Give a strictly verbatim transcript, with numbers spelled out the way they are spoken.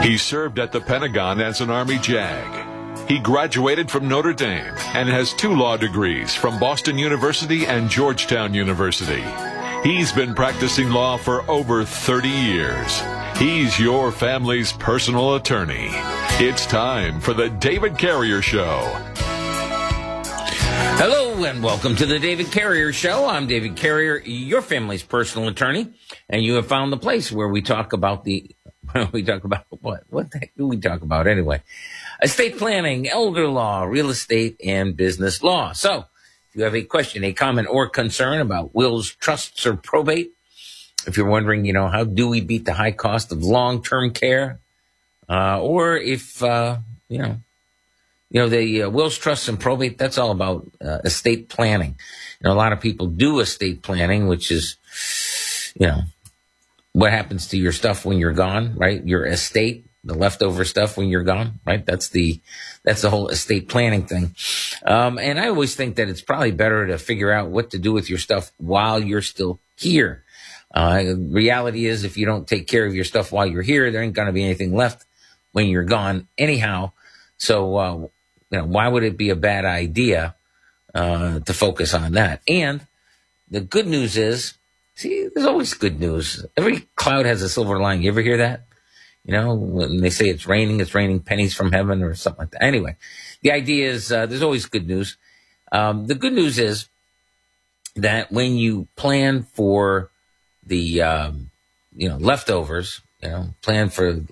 He served at the Pentagon as an Army JAG. He graduated from Notre Dame and has two law degrees from Boston University and Georgetown University. He's been practicing law for over thirty years. He's your family's personal attorney. It's time for the David Carrier Show. Hello and welcome to the David Carrier Show. I'm David Carrier, your family's personal attorney, and you have found the place where we talk about the, we talk about what? What the heck do we talk about anyway? Estate planning, elder law, real estate, and business law. So, if you have a question, a comment, or concern about wills, trusts, or probate, if you're wondering, you know, how do we beat the high cost of long-term care, uh, or if, uh, you know, You know, the uh, wills, trusts, and probate, that's all about uh, estate planning. You know, a lot of people do estate planning, which is, you know, what happens to your stuff when you're gone, right? Your estate, the leftover stuff when you're gone, right? That's the, that's the whole estate planning thing. Um, and I always think that it's probably better to figure out what to do with your stuff while you're still here. Uh, reality is if you don't take care of your stuff while you're here, there ain't going to be anything left when you're gone anyhow. So, uh, You know, why would it be a bad idea uh, to focus on that? And the good news is, see, there's always good news. Every cloud has a silver lining. You ever hear that? You know, when they say it's raining, it's raining pennies from heaven or something like that. Anyway, the idea is uh, there's always good news. Um, the good news is that when you plan for the, um, you know, leftovers, you know, plan for